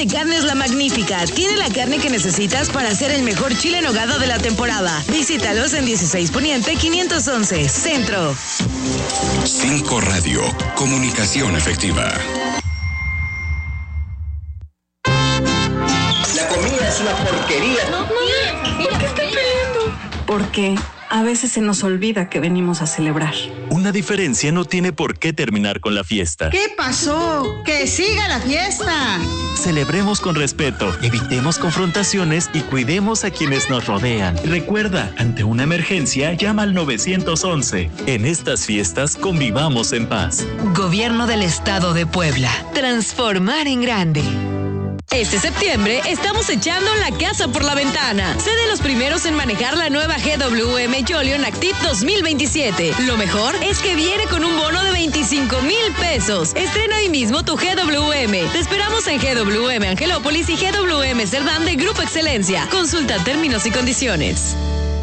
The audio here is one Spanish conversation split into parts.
de Carnes La Magnífica. Tiene la carne que necesitas para hacer el mejor chile en nogada de la temporada. Visítalos en 16 Poniente 511, Centro. 5 Radio, comunicación efectiva. La comida es una porquería. No, ¿por qué están peleando? Porque a veces se nos olvida que venimos a celebrar. Una diferencia no tiene por qué terminar con la fiesta. ¿Qué pasó? ¡Que siga la fiesta! Celebremos con respeto, evitemos confrontaciones y cuidemos a quienes nos rodean. Recuerda, ante una emergencia, llama al 911. En estas fiestas, convivamos en paz. Gobierno del Estado de Puebla. Transformar en grande. Este septiembre estamos echando la casa por la ventana. Sé de los primeros en manejar la nueva GWM Jolion Active 2027. Lo mejor es que viene con un bono de 25,000 pesos. Estrena hoy mismo tu GWM. Te esperamos en GWM Angelópolis y GWM Cerdán de Grupo Excelencia. Consulta términos y condiciones.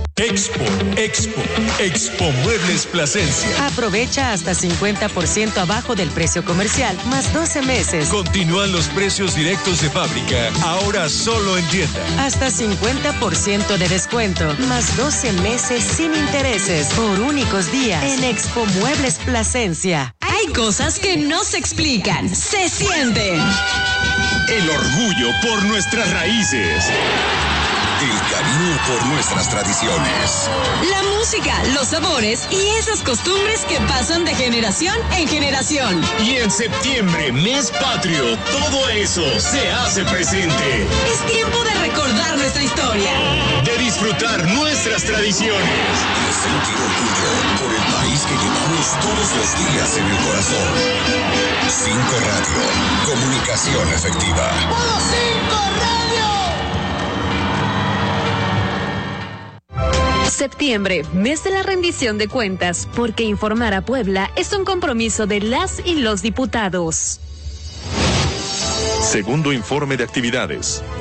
Expo Muebles Plasencia. Aprovecha hasta 50% abajo del precio comercial, más 12 meses. Continúan los precios directos de fábrica, ahora solo en tienda. Hasta 50% de descuento, más 12 meses sin intereses, por únicos días, en Expo Muebles Plasencia. Hay cosas que no se explican, se sienten. El orgullo por nuestras raíces. El cariño por nuestras tradiciones. La música, los sabores y esas costumbres que pasan de generación en generación. Y en septiembre, mes patrio, todo eso se hace presente. Es tiempo de recordar nuestra historia. De disfrutar nuestras tradiciones. De sentir orgullo por el país que llevamos todos los días en el corazón. 5 Radio, comunicación efectiva. ¡Puro 5 Radio! Septiembre, mes de la rendición de cuentas, porque informar a Puebla es un compromiso de las y los diputados. Segundo informe de actividades.